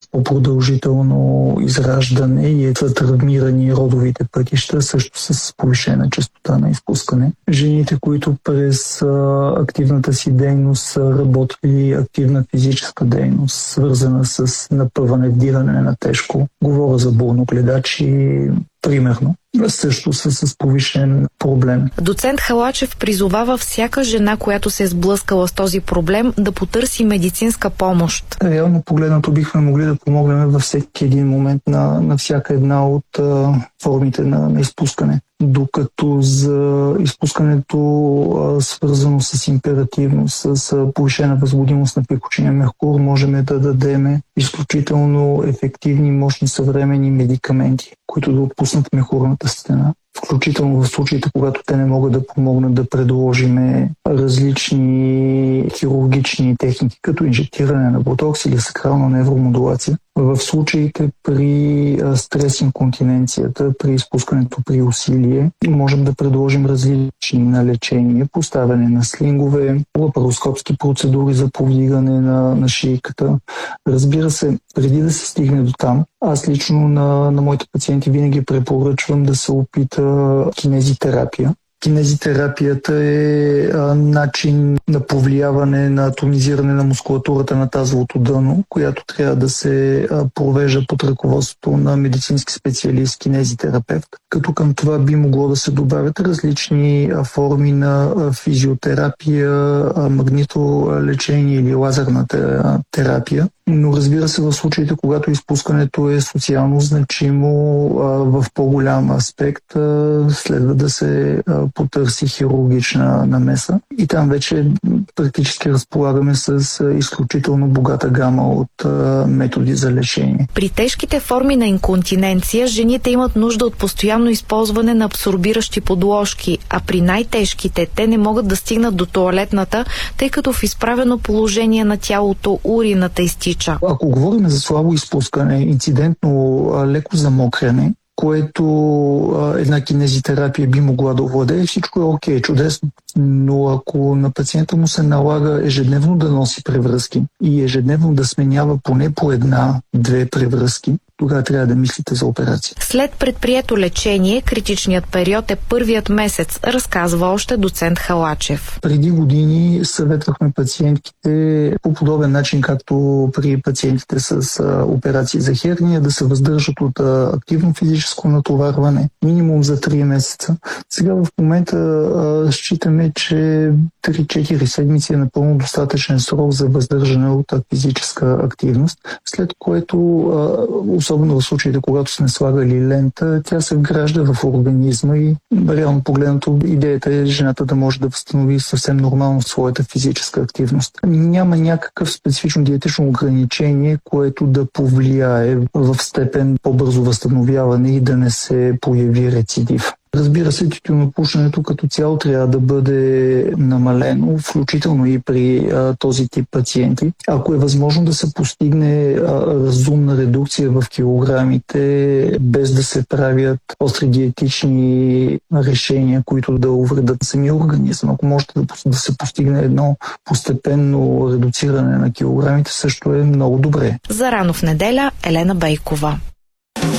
по-продължително израждане и са травмирани родовите пътища, също с повишена честота на изпускане. Жените, които през активната си дейност са работили активна физическа дейност, свързана с напъване, вдиране на тежко, говоря за болногледачи, примерно, също са с повишен проблем. Доцент Халачев призовава всяка жена, която се е сблъскала с този проблем, да потърси медицинска помощ. Реално погледнато бихме могли да помогнем във всеки един момент на всяка една от формите на изпускане. Докато за изпускането, свързано с императивност, с повишена възбудимост на пикочния меркур, можем да дадем изключително ефективни, мощни съвременни медикаменти, които да отпуснат мехурната стена. Включително в случаите, когато те не могат да помогнат, да предложим различни хирургични техники, като инжектиране на ботокс или сакрална невромодулация. В случаите при стрес инконтиненцията, при изпускането при усилие, можем да предложим различни на лечение, поставяне на слингове, лапароскопски процедури за повдигане на шийката. Разбира се, преди да се стигне до там, аз лично на моите пациенти винаги препоръчвам да се опита кинезитерапия. Кинезитерапията е начин на повлияване на атомизиране на мускулатурата на тазовото дъно, която трябва да се провежда под ръководството на медицински специалист, кинезитерапевт. Като към това би могло да се добавят различни форми на физиотерапия, магнитолечение или лазерна терапия. Но разбира се, в случаите, когато изпускането е социално значимо, в по-голям аспект, следва да се потърси хирургична намеса. И там вече практически разполагаме с изключително богата гама от методи за лечение. При тежките форми на инконтиненция жените имат нужда от постоянно използване на абсорбиращи подложки, а при най-тежките те не могат да стигнат до тоалетната, тъй като в изправено положение на тялото урината изтича. Ако говорим за слабо изпускане, инцидентно леко замокрене, което една кинезитерапия би могла да овладее, всичко е окей, чудесно. Но ако на пациента му се налага ежедневно да носи превръзки и ежедневно да сменява поне по една-две превръзки, тогава трябва да мислите за операция. След предприето лечение, критичният период е първият месец, разказва още доцент Халачев. Преди години съветвахме пациентките по подобен начин, както при пациентите с операции за херния, да се въздържат от активно физическо натоварване минимум за 3 месеца. Сега в момента считаме, че 3-4 седмици е напълно достатъчен срок за въздържане от физическа активност, след което особено в случаите, когато сме слагали лента, тя се вгражда в организма и реално погледнато идеята е жената да може да възстанови съвсем нормално своята физическа активност. Няма някакъв специфично диетично ограничение, което да повлияе в степен по-бързо възстановяване и да не се появи рецидив. Разбира се, тютюнопушенето като цяло трябва да бъде намалено, включително и при този тип пациенти. Ако е възможно да се постигне разумна редукция в килограмите, без да се правят остри диетични решения, които да увредят самия организъм, ако може да се постигне едно постепенно редуциране на килограмите, също е много добре. За Рано в неделя, Елена Бейкова.